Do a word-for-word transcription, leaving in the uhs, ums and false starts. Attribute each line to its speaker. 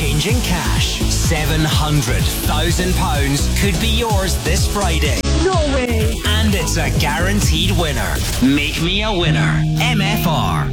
Speaker 1: changing cash. seven hundred thousand pounds could be yours this Friday.
Speaker 2: No way.
Speaker 1: And it's a guaranteed winner. Make me a winner. M F R.